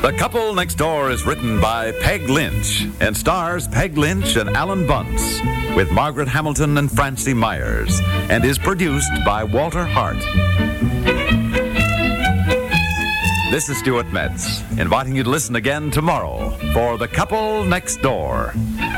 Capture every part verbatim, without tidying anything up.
The Couple Next Door is written by Peg Lynch and stars Peg Lynch and Alan Bunce with Margaret Hamilton and Francie Myers and is produced by Walter Hart. This is Stuart Metz, inviting you to listen again tomorrow for The Couple Next Door.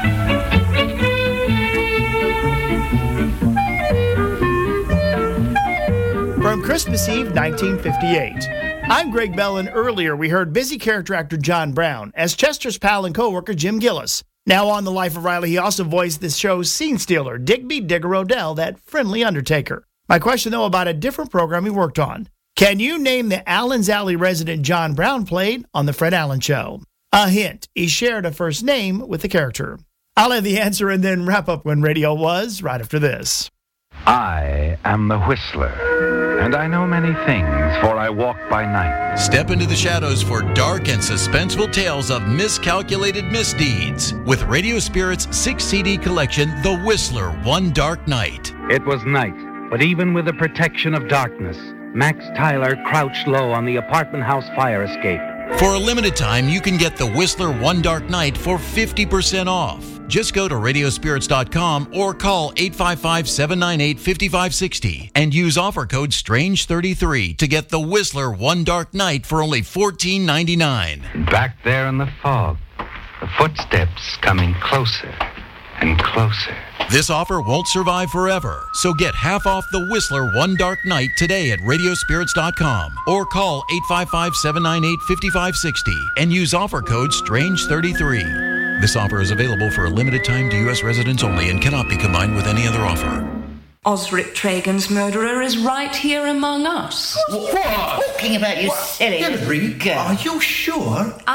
From Christmas Eve, nineteen fifty-eight. I'm Greg Bell, and earlier we heard busy character actor John Brown as Chester's pal and co-worker Jim Gillis. Now on The Life of Riley, he also voiced the show's scene stealer, Digby Digger Odell, that friendly undertaker. My question, though, about a different program he worked on. Can you name the Allen's Alley resident John Brown played on The Fred Allen Show? A hint, he shared a first name with the character. I'll have the answer and then wrap up When Radio Was right after this. I am the Whistler, and I know many things, for I walk by night. Step into the shadows for dark and suspenseful tales of miscalculated misdeeds with Radio Spirit's six C D collection, The Whistler, One Dark Night. It was night, but even with the protection of darkness, Max Tyler crouched low on the apartment house fire escape. For a limited time, you can get The Whistler, One Dark Night for fifty percent off. Just go to radio spirits dot com or call eight five five, seven nine eight, five five six zero and use offer code strange thirty-three to get The Whistler One Dark Night for only fourteen ninety-nine. Back there in the fog, the footsteps coming closer and closer. This offer won't survive forever, so get half off The Whistler One Dark Night today at radio spirits dot com or call eight five five, seven nine eight, five five six zero and use offer code strange thirty-three. This offer is available for a limited time to U S residents only and cannot be combined with any other offer. Osric Tragan's murderer is right here among us. What? Talking about you silly Henry, girl. are you sure?